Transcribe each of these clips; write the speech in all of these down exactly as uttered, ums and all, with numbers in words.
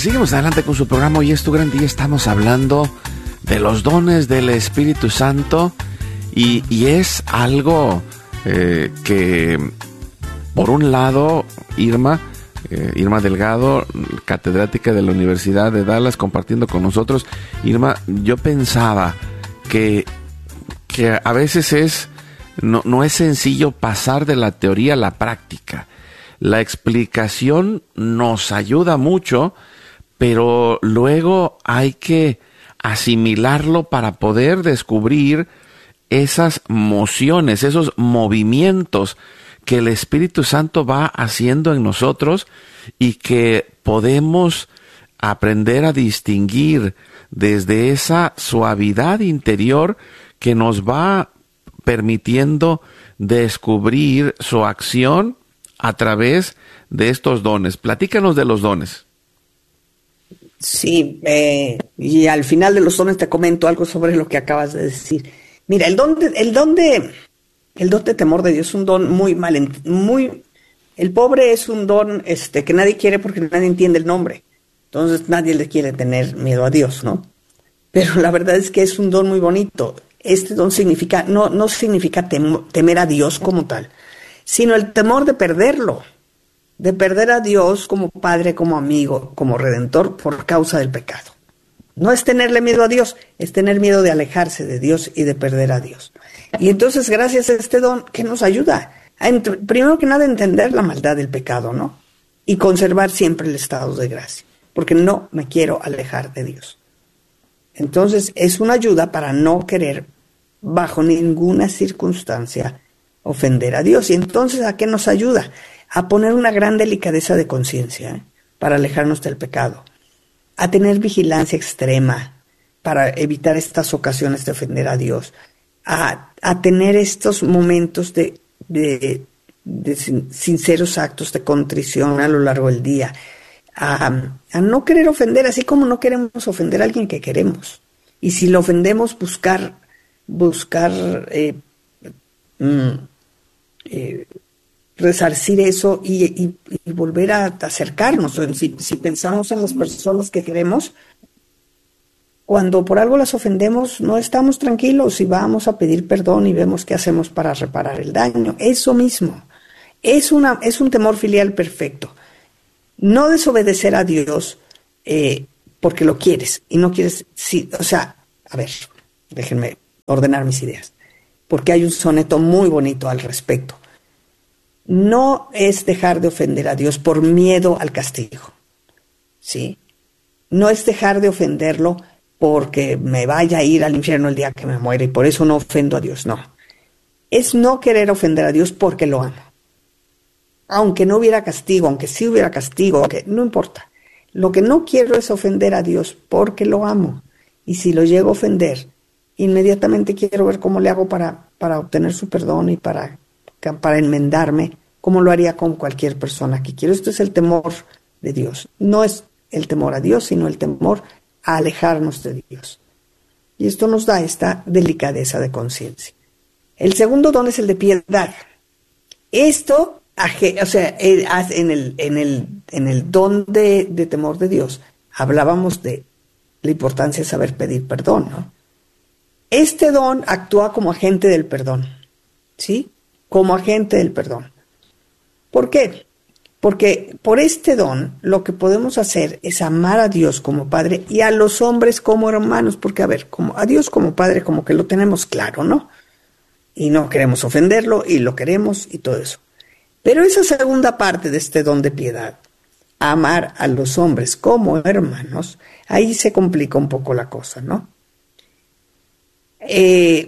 seguimos adelante con su programa. Hoy es tu gran día. Estamos hablando de los dones del Espíritu Santo y, y es algo eh, que, por un lado, Irma, eh, Irma Delgado, catedrática de la Universidad de Dallas, compartiendo con nosotros. Irma, yo pensaba que, que a veces es no, no es sencillo pasar de la teoría a la práctica. La explicación nos ayuda mucho, pero luego hay que asimilarlo para poder descubrir esas mociones, esos movimientos que el Espíritu Santo va haciendo en nosotros y que podemos aprender a distinguir desde esa suavidad interior que nos va permitiendo descubrir su acción a través de estos dones. Platícanos de los dones. Sí, eh, y al final de los dones te comento algo sobre lo que acabas de decir. Mira, el don de, el don de, el don de temor de Dios es un don muy mal, muy, el pobre es un don, este, que nadie quiere porque nadie entiende el nombre. Entonces nadie le quiere tener miedo a Dios, ¿no? Pero la verdad es que es un don muy bonito. Este don significa, no, no significa tem, temer a Dios como tal, sino el temor de perderlo. De perder a Dios como Padre, como amigo, como Redentor por causa del pecado. No es tenerle miedo a Dios, es tener miedo de alejarse de Dios y de perder a Dios. Y entonces, gracias a este don, ¿qué nos ayuda? A ent- primero que nada, entender la maldad del pecado, ¿no? Y conservar siempre el estado de gracia, porque no me quiero alejar de Dios. Entonces, es una ayuda para no querer, bajo ninguna circunstancia, ofender a Dios. Y entonces, ¿a qué nos ayuda? A poner una gran delicadeza de conciencia, ¿eh? Para alejarnos del pecado, a tener vigilancia extrema para evitar estas ocasiones de ofender a Dios, a, a tener estos momentos de, de, de sin, sinceros actos de contrición a lo largo del día, a, a no querer ofender, así como no queremos ofender a alguien que queremos. Y si lo ofendemos, buscar, buscar eh, mm, eh, resarcir eso y, y, y volver a acercarnos. Si, si pensamos en las personas que queremos, cuando por algo las ofendemos, no estamos tranquilos y vamos a pedir perdón y vemos qué hacemos para reparar el daño. Eso mismo, es, una, es un temor filial perfecto. No desobedecer a Dios eh, porque lo quieres y no quieres, sí, o sea, a ver, déjenme ordenar mis ideas, porque hay un soneto muy bonito al respecto. No es dejar de ofender a Dios por miedo al castigo, ¿sí? No es dejar de ofenderlo porque me vaya a ir al infierno el día que me muera y por eso no ofendo a Dios, no. Es no querer ofender a Dios porque lo amo. Aunque no hubiera castigo, aunque sí hubiera castigo, aunque, no importa. Lo que no quiero es ofender a Dios porque lo amo. Y si lo llego a ofender, inmediatamente quiero ver cómo le hago para, para obtener su perdón y para... para enmendarme, como lo haría con cualquier persona que quiero. Esto es el temor de Dios. No es el temor a Dios, sino el temor a alejarnos de Dios. Y esto nos da esta delicadeza de conciencia. El segundo don es el de piedad. Esto, o sea, en el, en el, en el don de, de temor de Dios, hablábamos de la importancia de saber pedir perdón, ¿no? Este don actúa como agente del perdón, ¿sí? Como agente del perdón. ¿Por qué? Porque por este don lo que podemos hacer es amar a Dios como Padre y a los hombres como hermanos, porque a ver, como a Dios como Padre como que lo tenemos claro, ¿no? Y no queremos ofenderlo y lo queremos y todo eso. Pero esa segunda parte de este don de piedad, amar a los hombres como hermanos, ahí se complica un poco la cosa, ¿no? Eh...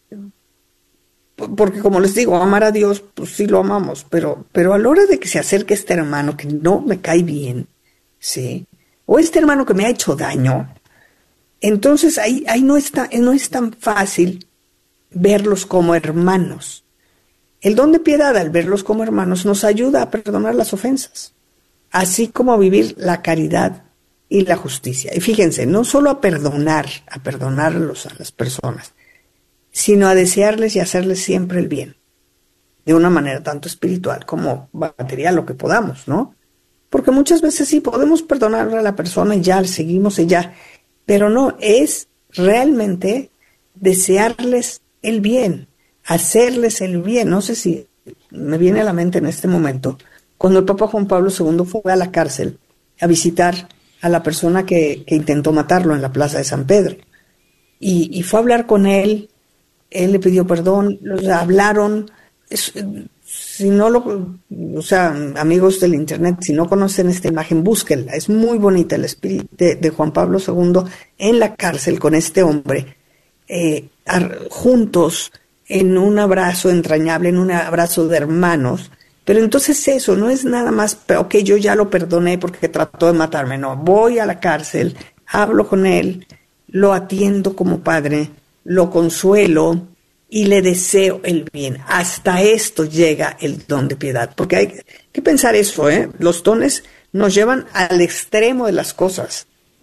Porque como les digo, amar a Dios, pues sí lo amamos, pero, pero a la hora de que se acerque este hermano que no me cae bien, ¿sí? O este hermano que me ha hecho daño, entonces ahí, ahí no está, no es tan fácil verlos como hermanos. El don de piedad, al verlos como hermanos, nos ayuda a perdonar las ofensas, así como a vivir la caridad y la justicia. Y fíjense, no solo a perdonar, a perdonarlos a las personas, sino a desearles y hacerles siempre el bien, de una manera tanto espiritual como material, lo que podamos, ¿no? Porque muchas veces sí podemos perdonar a la persona y ya seguimos y ya, pero no, es realmente desearles el bien, hacerles el bien. No sé si me viene a la mente en este momento, cuando el Papa Juan Pablo segundo fue a la cárcel a visitar a la persona que, que intentó matarlo en la plaza de San Pedro, y, y fue a hablar con él, él le pidió perdón, los hablaron. Es, si no lo, o sea, amigos del internet, si no conocen esta imagen, búsquenla, es muy bonita, el espíritu de, de Juan Pablo segundo en la cárcel con este hombre, eh, juntos, en un abrazo entrañable, en un abrazo de hermanos. Pero entonces eso no es nada más, ok, yo ya lo perdoné porque trató de matarme. No, voy a la cárcel, hablo con él, lo atiendo como padre, lo consuelo y le deseo el bien. Hasta esto llega el don de piedad. Porque hay que pensar eso, ¿eh? Los dones nos llevan al extremo de las cosas.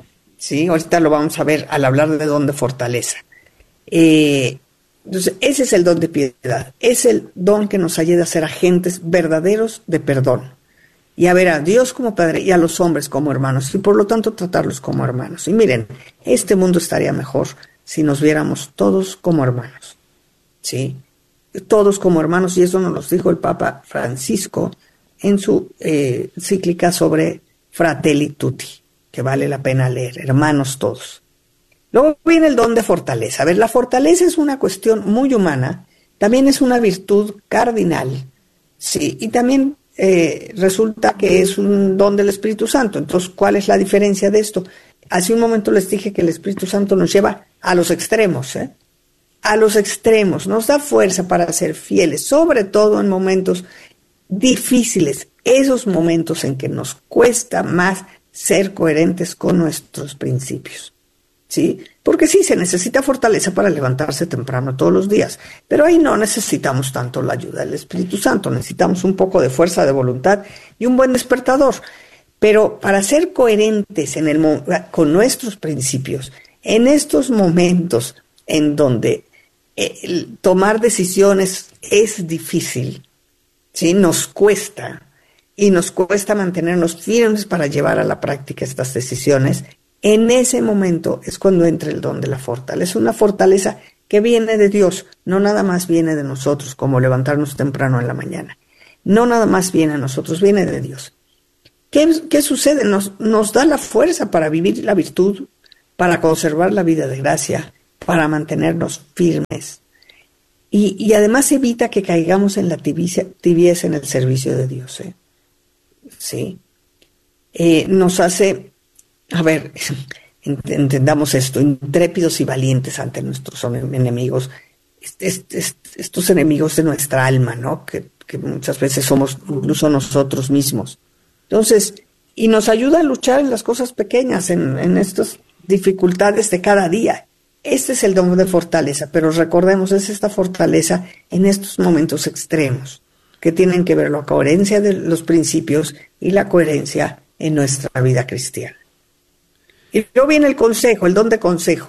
Sí, ahorita lo vamos a ver al hablar de don de fortaleza. Eh... Entonces, ese es el don de piedad, es el don que nos ayuda a ser agentes verdaderos de perdón y a ver a Dios como Padre y a los hombres como hermanos y por lo tanto tratarlos como hermanos. Y miren, este mundo estaría mejor si nos viéramos todos como hermanos, ¿sí? Todos como hermanos, y eso nos lo dijo el Papa Francisco en su eh, encíclica sobre Fratelli Tutti, que vale la pena leer, hermanos todos. Luego viene el don de fortaleza. A ver, la fortaleza es una cuestión muy humana, también es una virtud cardinal, sí, y también eh, resulta que es un don del Espíritu Santo. Entonces, ¿cuál es la diferencia de esto? Hace un momento les dije que el Espíritu Santo nos lleva a los extremos, ¿eh? A los extremos, nos da fuerza para ser fieles, sobre todo en momentos difíciles, esos momentos en que nos cuesta más ser coherentes con nuestros principios. ¿Sí? Porque sí, se necesita fortaleza para levantarse temprano todos los días, pero ahí no necesitamos tanto la ayuda del Espíritu Santo, necesitamos un poco de fuerza de voluntad y un buen despertador. Pero para ser coherentes en el, con nuestros principios, en estos momentos en donde eh, tomar decisiones es difícil, ¿sí? Nos cuesta, y nos cuesta mantenernos firmes para llevar a la práctica estas decisiones. En ese momento es cuando entra el don de la fortaleza, una fortaleza que viene de Dios, no nada más viene de nosotros, como levantarnos temprano en la mañana. No nada más viene a nosotros, viene de Dios. ¿Qué, qué sucede? Nos, nos da la fuerza para vivir la virtud, para conservar la vida de gracia, para mantenernos firmes. Y, y además evita que caigamos en la tibieza, tibieza en el servicio de Dios. ¿eh? Sí. Eh, nos hace... A ver, entendamos esto, intrépidos y valientes ante nuestros enemigos, estos enemigos de nuestra alma, ¿no? Que, que muchas veces somos incluso nosotros mismos. Entonces, y nos ayuda a luchar en las cosas pequeñas, en, en estas dificultades de cada día. Este es el don de fortaleza, pero recordemos, es esta fortaleza en estos momentos extremos, que tienen que ver la coherencia de los principios y la coherencia en nuestra vida cristiana. Y luego viene el consejo, el don de consejo.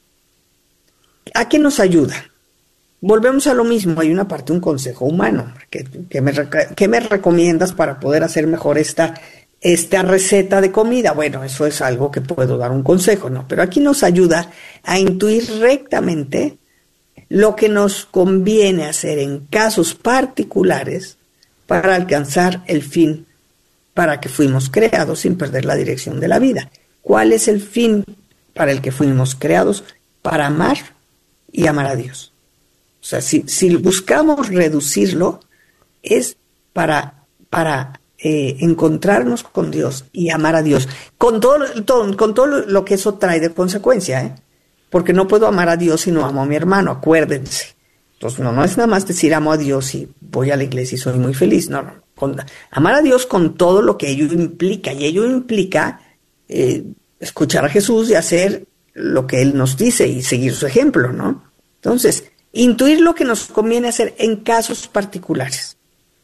¿A qué nos ayuda? Volvemos a lo mismo, hay una parte, un consejo humano. ¿Qué, qué, me, qué me recomiendas para poder hacer mejor esta, esta receta de comida? Bueno, eso es algo que puedo dar un consejo, ¿no? Pero aquí nos ayuda a intuir rectamente lo que nos conviene hacer en casos particulares para alcanzar el fin para que fuimos creados sin perder la dirección de la vida. ¿Cuál es el fin para el que fuimos creados? Para amar y amar a Dios. O sea, si, si buscamos reducirlo, es para, para eh, encontrarnos con Dios y amar a Dios, con todo, todo, con todo lo que eso trae de consecuencia, ¿eh? Porque no puedo amar a Dios si no amo a mi hermano, acuérdense. Entonces, no, no es nada más decir amo a Dios y voy a la iglesia y soy muy feliz. No, no. Con, amar a Dios con todo lo que ello implica, y ello implica Eh, escuchar a Jesús y hacer lo que Él nos dice y seguir su ejemplo, ¿no? Entonces, intuir lo que nos conviene hacer en casos particulares.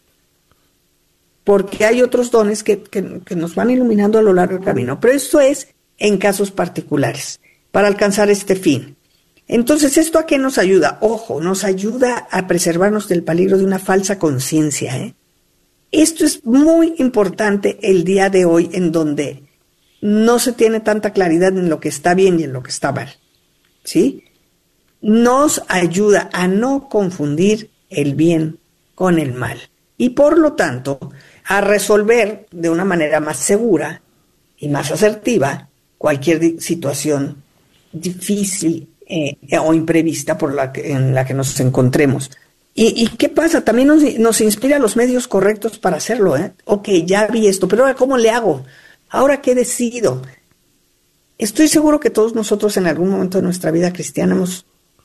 Porque hay otros dones que, que, que nos van iluminando a lo largo del camino, pero esto es en casos particulares, para alcanzar este fin. Entonces, ¿esto a qué nos ayuda? Ojo, nos ayuda a preservarnos del peligro de una falsa conciencia, ¿eh? Esto es muy importante el día de hoy, en donde no se tiene tanta claridad en lo que está bien y en lo que está mal, ¿sí? Nos ayuda a no confundir el bien con el mal y por lo tanto a resolver de una manera más segura y más asertiva cualquier situación difícil eh, o imprevista por la que, en la que nos encontremos. ¿Y, y qué pasa? También nos, nos inspira los medios correctos para hacerlo, ¿eh? Ok, ya vi esto, pero ahora ¿cómo le hago? ¿Ahora qué decido? Estoy seguro que todos nosotros en algún momento de nuestra vida cristiana hemos...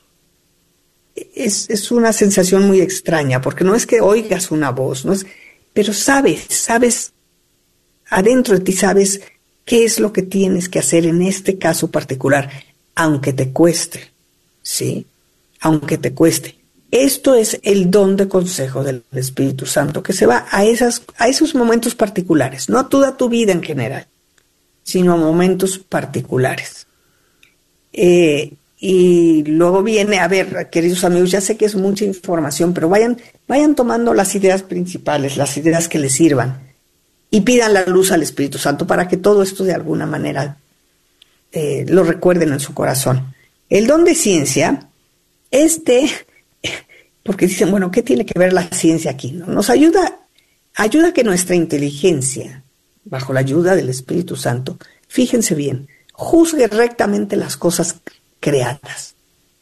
Es, es una sensación muy extraña, porque no es que oigas una voz, no es, pero sabes, sabes, adentro de ti sabes qué es lo que tienes que hacer en este caso particular, aunque te cueste, ¿sí? Aunque te cueste. Esto es el don de consejo del Espíritu Santo, que se va a, esas, a esos momentos particulares, no a toda tu vida en general, sino a momentos particulares. Eh, y luego viene, a ver, queridos amigos, ya sé que es mucha información, pero vayan, vayan tomando las ideas principales, las ideas que les sirvan, y pidan la luz al Espíritu Santo para que todo esto de alguna manera eh, lo recuerden en su corazón. El don de ciencia, este... porque dicen, bueno, ¿qué tiene que ver la ciencia aquí? ¿No? Nos ayuda, ayuda a que nuestra inteligencia, bajo la ayuda del Espíritu Santo, fíjense bien, juzgue rectamente las cosas creadas.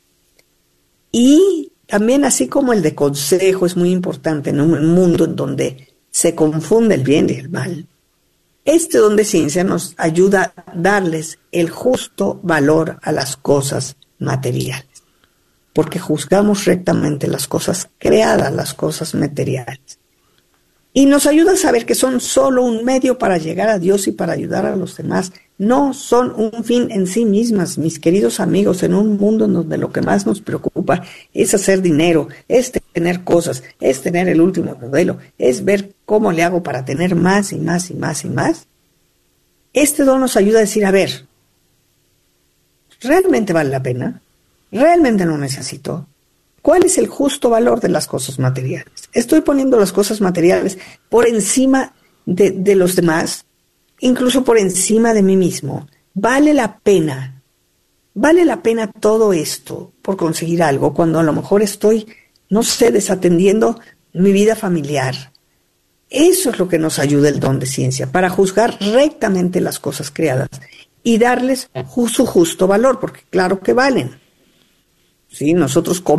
Y también, así como el de consejo es muy importante en un mundo en donde se confunde el bien y el mal, este don de ciencia nos ayuda a darles el justo valor a las cosas materiales, porque juzgamos rectamente las cosas creadas, las cosas materiales. Y nos ayuda a saber que son solo un medio para llegar a Dios y para ayudar a los demás. No son un fin en sí mismas, mis queridos amigos, en un mundo en donde lo que más nos preocupa es hacer dinero, es tener cosas, es tener el último modelo, es ver cómo le hago para tener más y más y más y más. Este don nos ayuda a decir, a ver, ¿realmente vale la pena? ¿Realmente no necesito? ¿Cuál es el justo valor de las cosas materiales? ¿Estoy poniendo las cosas materiales por encima de, de los demás? Incluso por encima de mí mismo. ¿Vale la pena? ¿Vale la pena todo esto por conseguir algo cuando a lo mejor estoy, no sé, desatendiendo mi vida familiar? Eso es lo que nos ayuda el don de ciencia, para juzgar rectamente las cosas creadas y darles su justo valor, porque claro que valen. Sí, nosotros como